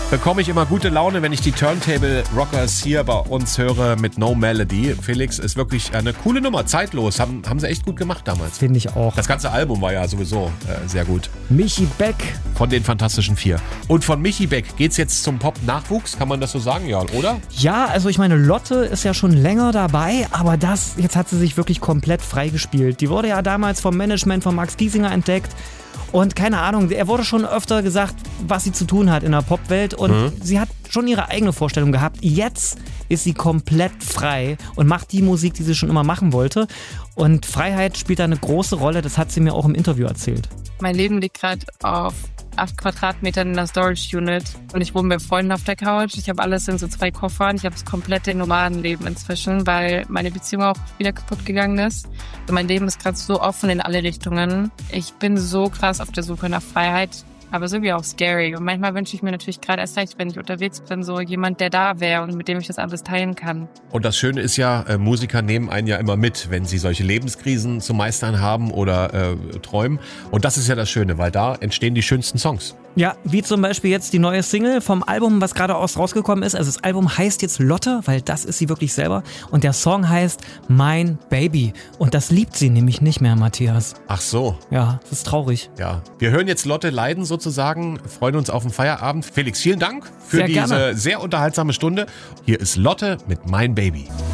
bekomme ich immer gute Laune, wenn ich die Turntable Rockers hier bei uns höre mit No Melody. Felix, ist wirklich eine coole Nummer, zeitlos. Haben sie echt gut gemacht damals. Finde ich auch. Das ganze Album war ja sowieso sehr gut. Michi Beck. Von den Fantastischen Vier. Und von Michi Beck geht's jetzt zum Pop-Nachwuchs, kann man das so sagen, ja, oder? Ja, also ich meine, Lotte ist ja schon länger dabei, aber jetzt hat sie sich wirklich komplett freigespielt. Die wurde ja damals vom Management von Max Giesinger entdeckt. Und keine Ahnung, er wurde schon öfter gesagt, was sie zu tun hat in der Popwelt. Und sie hat schon ihre eigene Vorstellung gehabt. Jetzt ist sie komplett frei und macht die Musik, die sie schon immer machen wollte. Und Freiheit spielt da eine große Rolle. Das hat sie mir auch im Interview erzählt. Mein Leben liegt gerade auf 8 Quadratmetern in der Storage Unit und ich wohne bei Freunden auf der Couch. Ich habe alles in so 2 Koffern. Ich habe das komplette Nomadenleben inzwischen, weil meine Beziehung auch wieder kaputt gegangen ist. Und mein Leben ist gerade so offen in alle Richtungen. Ich bin so krass auf der Suche nach Freiheit, aber so wie auch scary. Und manchmal wünsche ich mir natürlich gerade erst recht, wenn ich unterwegs bin, so jemand, der da wäre und mit dem ich das alles teilen kann. Und das Schöne ist ja, Musiker nehmen einen ja immer mit, wenn sie solche Lebenskrisen zu meistern haben oder träumen. Und das ist ja das Schöne, weil da entstehen die schönsten Songs. Ja, wie zum Beispiel jetzt die neue Single vom Album, was gerade rausgekommen ist. Also das Album heißt jetzt Lotte, weil das ist sie wirklich selber. Und der Song heißt Mein Baby. Und das liebt sie nämlich nicht mehr, Matthias. Ach so. Ja, das ist traurig. Ja, wir hören jetzt Lotte leiden sozusagen, freuen uns auf den Feierabend. Felix, vielen Dank für Sehr diese gerne. sehr unterhaltsame Stunde. Hier ist Lotte mit Mein Baby.